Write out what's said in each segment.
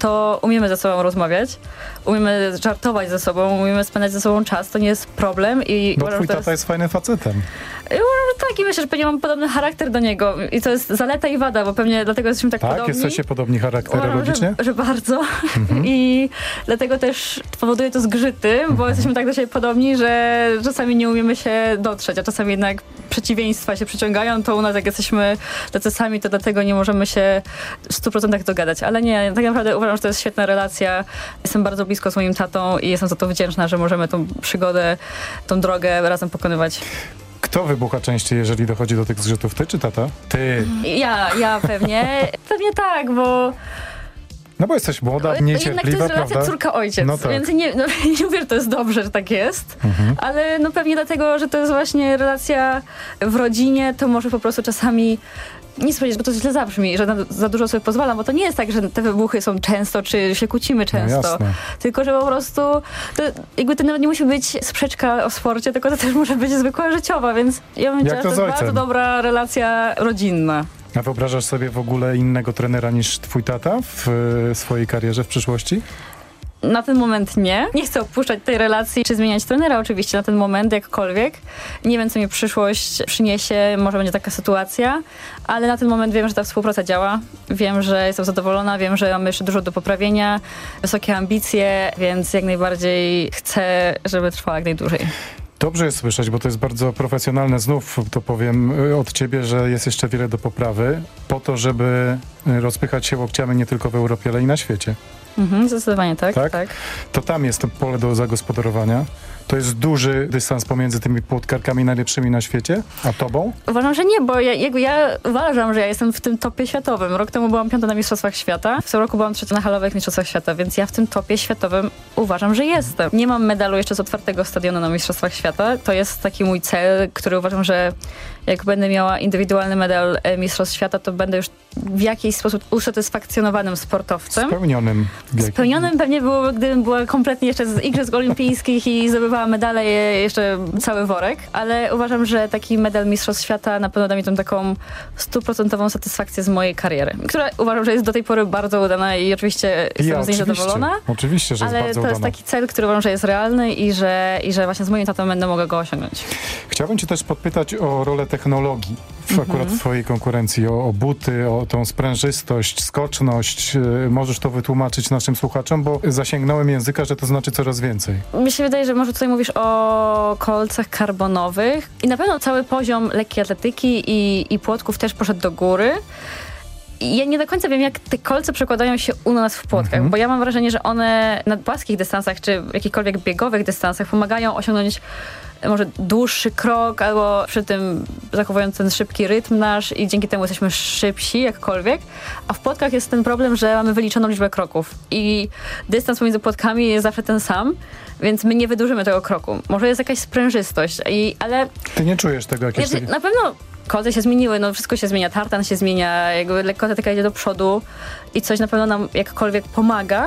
to umiemy ze sobą rozmawiać, umiemy żartować ze sobą, umiemy spędzać ze sobą czas, to nie jest problem. I bo twój tata jest fajnym facetem. Tak, i myślę, że pewnie mam podobny charakter do niego i to jest zaleta i wada, bo pewnie dlatego jesteśmy tak podobni. Tak? Jesteście podobni charakterologicznie? Że bardzo. I dlatego też powoduje to zgrzyty, bo jesteśmy tak do siebie podobni, że czasami nie umiemy się dotrzeć, a czasami jednak przeciwieństwa się przyciągają, to u nas jak jesteśmy tacy sami, to dlatego nie możemy się w 100% dogadać. Ale nie, tak naprawdę uważam, że to jest świetna relacja. Jestem bardzo blisko z moim tatą i jestem za to wdzięczna, że możemy tą przygodę, tą drogę razem pokonywać. Kto wybucha częściej, jeżeli dochodzi do tych zgrzytów? Ty czy tata? Ty. Ja pewnie. Pewnie tak, bo... No bo jesteś młoda, niecierpliwa, jednak to jest relacja prawda? córka-ojciec, No tak. więc nie mówię, że to jest dobrze, że tak jest, ale no pewnie dlatego, że to jest właśnie relacja w rodzinie, to może po prostu czasami nie powiedzieć, bo to źle zabrzmi, że za dużo sobie pozwalam, bo to nie jest tak, że te wybuchy są często, czy się kłócimy często, tylko że po prostu to jakby to nawet nie musi być sprzeczka o sporcie, tylko to też może być zwykła życiowa, więc ja bym powiedziała, że to jest bardzo dobra relacja rodzinna. A wyobrażasz sobie w ogóle innego trenera niż twój tata w swojej karierze w przyszłości? Na ten moment nie. Nie chcę opuszczać tej relacji, czy zmieniać trenera oczywiście na ten moment, jakkolwiek. Nie wiem, co mi przyszłość przyniesie, może będzie taka sytuacja, ale na ten moment wiem, że ta współpraca działa. Wiem, że jestem zadowolona, wiem, że mamy jeszcze dużo do poprawienia, wysokie ambicje, więc jak najbardziej chcę, żeby trwała jak najdłużej. Dobrze jest słyszeć, bo to jest bardzo profesjonalne. Znów to powiem od ciebie, że jest jeszcze wiele do poprawy po to, żeby rozpychać się łokciami nie tylko w Europie, ale i na świecie. Zdecydowanie tak? Tak. To tam jest to pole do zagospodarowania. To jest duży dystans pomiędzy tymi płotkarkami najlepszymi na świecie, a tobą? Uważam, że nie, bo ja uważam, że ja jestem w tym topie światowym. Rok temu byłam 5. na Mistrzostwach Świata, w tym roku byłam 3. na halowych Mistrzostwach Świata, więc ja w tym topie światowym uważam, że jestem. Nie mam medalu jeszcze z otwartego stadionu na Mistrzostwach Świata. To jest taki mój cel, który uważam, że jak będę miała indywidualny medal Mistrzostw Świata, to będę już w jakiś sposób usatysfakcjonowanym sportowcem. Spełnionym pewnie byłoby, gdybym była kompletnie jeszcze z Igrzysk Olimpijskich i zdobywała medale jeszcze cały worek, ale uważam, że taki medal Mistrzostw Świata na pewno da mi tą taką 100% satysfakcję z mojej kariery, która uważam, że jest do tej pory bardzo udana i oczywiście jestem z niej zadowolona. Oczywiście, że jest bardzo udana. Ale to jest taki cel, który uważam, że jest realny i że właśnie z moim tatą będę mogła go osiągnąć. Chciałbym cię też podpytać o rolę technologii akurat w twojej konkurencji, o buty, o tą sprężystość, skoczność. Możesz to wytłumaczyć naszym słuchaczom, bo zasięgnąłem języka, że to znaczy coraz więcej. Mi się wydaje, że może tutaj mówisz o kolcach karbonowych i na pewno cały poziom lekkiej atletyki i płotków też poszedł do góry. Ja nie do końca wiem, jak te kolce przekładają się u nas w płotkach, bo ja mam wrażenie, że one na płaskich dystansach czy jakichkolwiek biegowych dystansach pomagają osiągnąć może dłuższy krok, albo przy tym zachowując ten szybki rytm nasz i dzięki temu jesteśmy szybsi jakkolwiek, a w płotkach jest ten problem, że mamy wyliczoną liczbę kroków i dystans pomiędzy płotkami jest zawsze ten sam, więc my nie wydłużymy tego kroku. Może jest jakaś sprężystość, ale... Ty nie czujesz tego jakiegoś... Na pewno kolce się zmieniły, no wszystko się zmienia, tartan się zmienia, jakby lekkoatletyka idzie do przodu i coś na pewno nam jakkolwiek pomaga,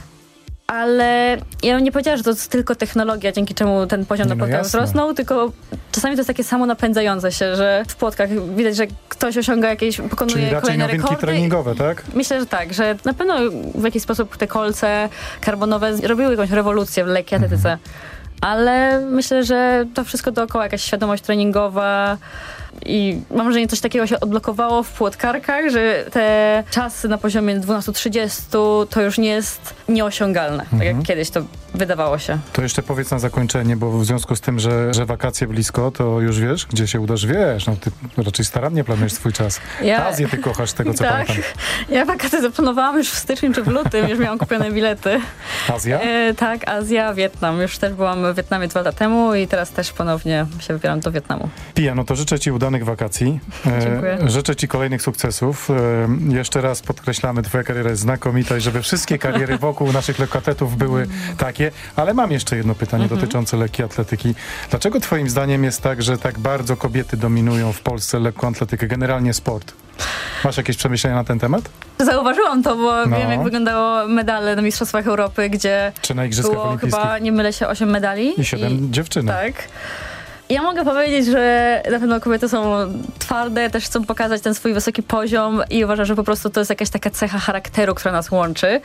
ale ja bym nie powiedziała, że to jest tylko technologia, dzięki czemu ten poziom na płotkach wzrosnął, tylko czasami to jest takie samo napędzające się, że w płotkach widać, że ktoś osiąga jakieś, pokonuje kolejne rekordy. Czyli treningowe, tak? Myślę, że tak, że na pewno w jakiś sposób te kolce karbonowe zrobiły jakąś rewolucję w lekkiej atletyce, ale myślę, że to wszystko dookoła, jakaś świadomość treningowa, i mam wrażenie, coś takiego się odblokowało w płotkarkach, że te czasy na poziomie 12:30 to już nie jest nieosiągalne, tak jak kiedyś to wydawało się. To jeszcze powiedz na zakończenie, bo w związku z tym, że wakacje blisko, to już wiesz, gdzie się udasz, wiesz, no ty raczej starannie planujesz swój czas. Azję ty kochasz, tego co pamiętam. Ja wakacje zaplanowałam już w styczniu czy w lutym, już miałam kupione bilety. Azja? Tak, Azja, Wietnam. Już też byłam w Wietnamie 2 lata temu i teraz też ponownie się wybieram do Wietnamu. Pia, no to życzę ci udanych wakacji. Dziękuję. Życzę ci kolejnych sukcesów. Jeszcze raz podkreślamy, twoja kariera jest znakomita i żeby wszystkie kariery wokół naszych lekkoatletów były takie. Ale mam jeszcze jedno pytanie dotyczące lekkiej atletyki. Dlaczego twoim zdaniem jest tak, że tak bardzo kobiety dominują w Polsce lekką atletykę, generalnie sport? Masz jakieś przemyślenia na ten temat? Zauważyłam to, bo wiem, jak wyglądało medale na Mistrzostwach Europy, gdzie czy na Igrzyskach było Olimpijskich. chyba, nie mylę się, 8 medali. I 7 dziewczynek. Tak. Ja mogę powiedzieć, że na pewno kobiety są twarde, też chcą pokazać ten swój wysoki poziom i uważam, że po prostu to jest jakaś taka cecha charakteru, która nas łączy.